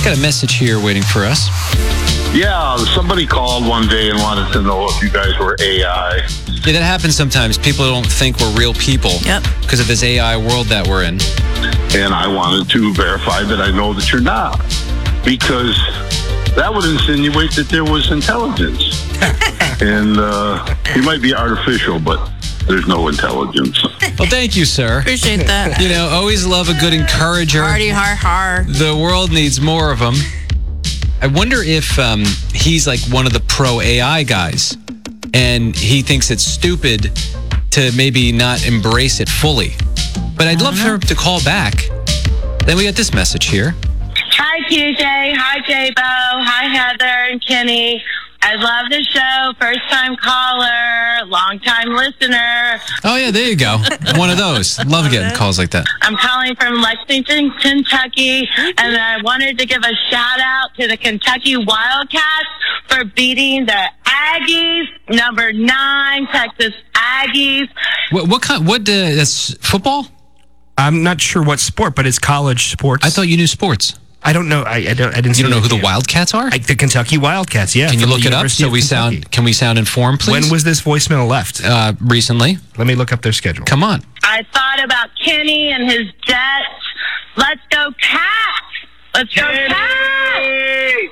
got a message here waiting for us. Yeah, somebody called one day and wanted to know if you guys were AI. Yeah, that happens sometimes. People don't think we're real people. Yep. Because of this AI world that we're in. And I wanted to verify that I know that you're not. Because that would insinuate that there was intelligence. And you might be artificial, but there's no intelligence. Well, thank you, sir. Appreciate that. You know, always love a good encourager. Hardy har. The world needs more of them. I wonder if he's like one of the pro AI guys and he thinks it's stupid to maybe not embrace it fully. But I'd love for him to call back. Then we got this message here. Hi, TJ. Hi, J-Bo. Hi, Heather and Kenny. I love the show. First-time caller, long-time listener. Oh, yeah, there you go. One of those. Love getting calls like that. I'm calling from Lexington, Kentucky, and I wanted to give a shout-out to the Kentucky Wildcats for beating the Aggies, number 9, Texas Aggies. What kind? That's football? I'm not sure what sport, but it's college sports. I thought you knew sports. I don't know. I didn't. You don't know who the Wildcats are? The Kentucky Wildcats. Yeah. Can you from look the it up University so of we Kentucky. Can we sound informed, please? When was this voicemail left? Recently. Let me look up their schedule. Come on. I thought about Kenny and his Jets. Let's go Cats! Let's go Cats!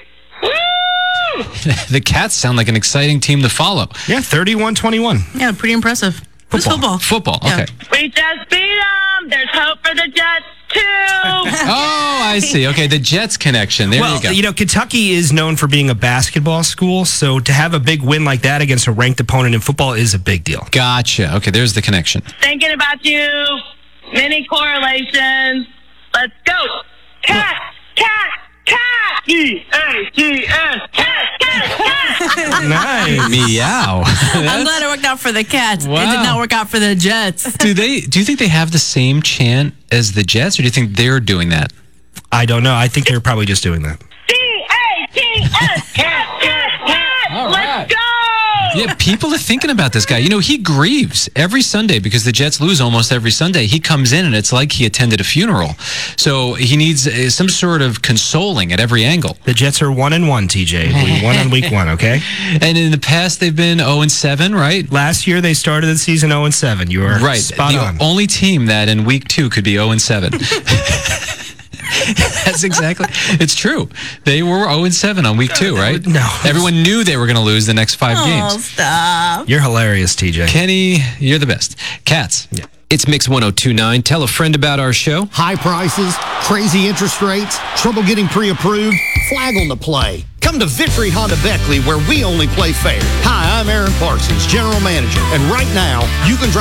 Woo! The Cats sound like an exciting team to follow. Yeah, 31-21. Yeah, pretty impressive. It's football. Football. Yeah. Okay. We just beat them. There's hope for the Jets, too. Oh, I see. Okay, the Jets connection. There you go. Well, you know, Kentucky is known for being a basketball school, so to have a big win like that against a ranked opponent in football is a big deal. Gotcha. Okay, there's the connection. Thinking about you. Many correlations. Let's go. Cat, cat, cat. C-A-T-S. Cat, cat, cat. Nice. Meow. I'm glad it worked out for the Cats. Wow. It did not work out for the Jets. Do you think they have the same chant as the Jets, or do you think they're doing that? I don't know. I think they're probably just doing that. C-A-T-S. Cat, cat, cat. All right. Let's go. Yeah, people are thinking about this guy. You know, he grieves every Sunday because the Jets lose almost every Sunday. He comes in and it's like he attended a funeral. So he needs some sort of consoling at every angle. The Jets are 1-1, TJ. We won on week 1, okay? And in the past, they've been 0-7, right? Last year, they started the season 0-7. You were Right. spot the on. only team that in week 2 could be 0-7. That's exactly. It's true. They were 0-7 on week 2, right? No. Everyone knew they were going to lose the next 5 Oh, games. stop. You're hilarious, TJ. Kenny, you're the best. Cats. Yeah. It's Mix 1029. Tell a friend about our show. High prices, crazy interest rates, trouble getting pre-approved, flag on the play. Come to Victory Honda Beckley where we only play fair. Hi, I'm Aaron Parsons, General Manager, and right now you can drive